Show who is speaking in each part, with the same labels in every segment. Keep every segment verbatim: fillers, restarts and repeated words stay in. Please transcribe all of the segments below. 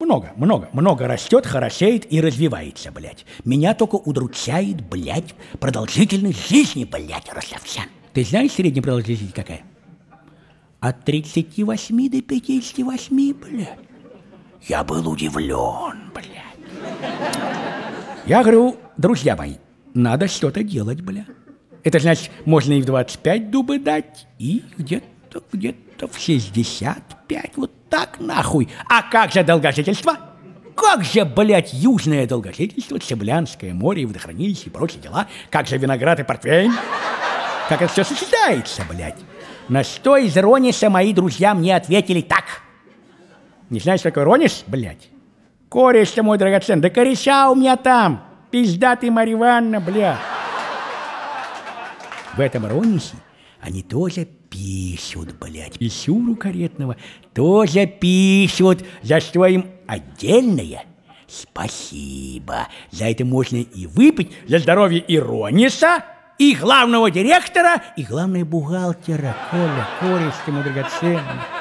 Speaker 1: много, много, много растет, хорошеет и развивается, блядь. Меня только удручает, блядь, продолжительность жизни, блядь, Ростовчан. Ты знаешь, средняя продолжительность какая? От тридцати восьми до пятидесяти восьми, блядь. Я был удивлен, блядь. Я говорю, друзья мои, надо что-то делать, блядь. Это значит, можно и в двадцать пять дубы дать, и где-то, где-то в шестьдесят пять, вот так нахуй. А как же долгожительство? Как же, блядь, южное долгожительство, Цыблянское море, водохранилище и прочие дела? Как же виноград и портвейн? Как это все сочетается, блядь? На что из Рониса мои друзья мне ответили так. Не знаешь, что такое Ронис, блядь? Кореш ты мой драгоценный, да кореша у меня там. Пиздатый Марья Ивановна, блядь. В этом Ронисе они тоже пишут, блядь. Писюру каретного тоже пишут, за что им отдельное спасибо. За это можно и выпить, за здоровье и Рониса, и главного директора, и главного бухгалтера. Коля, кореш ты мой драгоценный.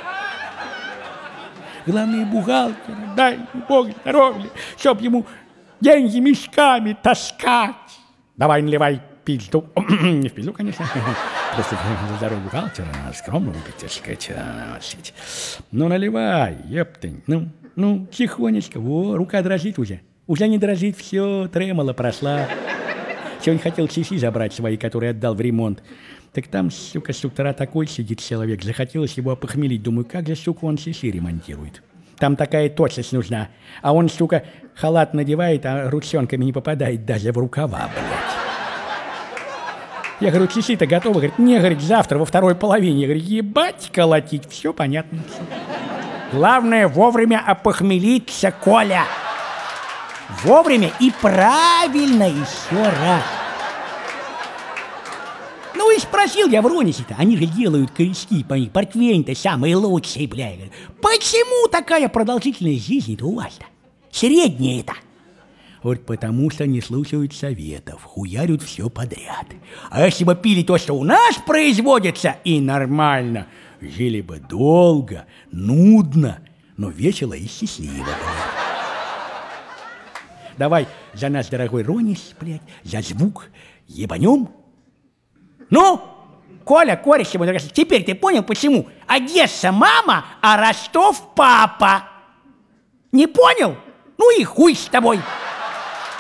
Speaker 1: Главный бухгалтер, дай Бог здоровья, чтоб ему деньги мешками таскать. Давай наливай пизду. Не в пизду, конечно. Просто за здоровье бухгалтера скромно выпить, так сказать. Ну, наливай, ептынь. Ну, ну, тихонечко. Во, рука дрожит уже. Уже не дрожит, все, тремоло прошла. Сегодня хотел часы забрать свои, которые отдал в ремонт. Так там, сука, с утра такой сидит человек. Захотелось его опохмелить. Думаю, как же, сука, он часы ремонтирует. Там такая точность нужна. А он, сука, халат надевает, а ручонками не попадает даже в рукава, блядь. Я говорю, часы-то готовы. Говорит, не, говорит, завтра во второй половине. Я говорю, ебать колотить. Все понятно. Главное, вовремя опохмелиться, Коля. Вовремя и правильно еще раз. Ну и спросил я в Ронисе-то, они же делают корешки по них, портвейн-то самый лучший, бля. Почему такая продолжительность жизни-то у вас-то? Средняя-то? Вот потому что не слушают советов, хуярят все подряд. А если бы пили то, что у нас производится, и нормально, жили бы долго, нудно, но весело и счастливо. Давай за нас, дорогой Ронис, блядь, за звук ебанем. Ну, Коля, кореш, теперь ты понял, почему Одесса мама, а Ростов папа? Не понял? Ну и хуй с тобой.